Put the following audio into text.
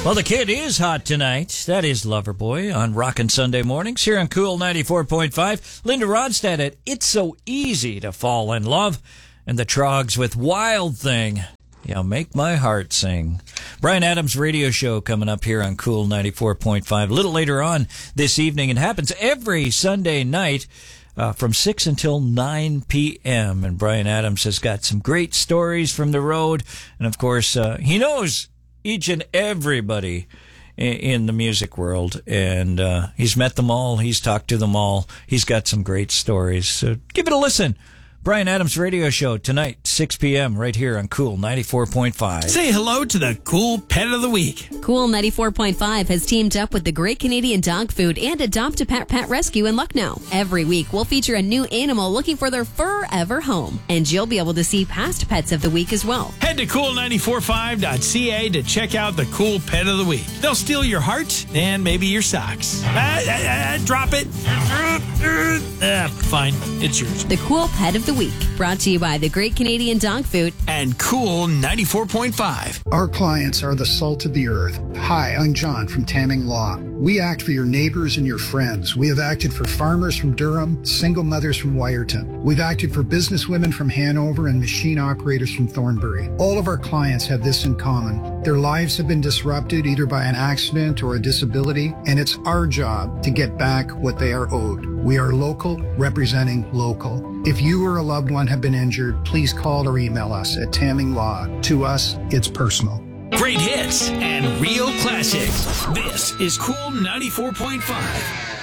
Well, the kid is hot tonight. That is Loverboy on Rockin' Sunday Mornings here on Cool 94.5. Linda Ronstadt at It's So Easy to Fall in Love. And the Trogs with Wild Thing. Yeah, make my heart sing. Bryan Adams' radio show coming up here on Cool 94.5 a little later on this evening. It happens every Sunday night from 6 until 9 p.m. And Bryan Adams has got some great stories from the road. And, of course, he knows each and everybody in the music world. And he's met them all. He's talked to them all. He's got some great stories. So give it a listen. Bryan Adams' radio show tonight, 6 p.m. right here on Cool 94.5. Say hello to the Cool Pet of the Week. Cool 94.5 has teamed up with the Great Canadian Dog Food and Adopt a Pet Rescue in Lucknow. Every week, we'll feature a new animal looking for their forever home. And you'll be able to see past pets of the week as well. Head to cool945.ca to check out the Cool Pet of the Week. They'll steal your heart and maybe your socks. Drop it. Fine. It's yours. The Cool Pet of the Week, brought to you by the Great Canadian Dog Food and Cool 94.5. Our clients are the salt of the earth. Hi, I'm John from Tamming Law. We act for your neighbors and your friends. We have acted for farmers from Durham, single mothers from Wyerton. We've acted for businesswomen from Hanover and machine operators from Thornbury. All of our clients have this in common. Their lives have been disrupted either by an accident or a disability, and it's our job to get back what they are owed. We are local, representing local. If you or a loved one have been injured, please call or email us at Tamming Law. To us, it's personal. Great hits and real classics. This is Cool 94.5.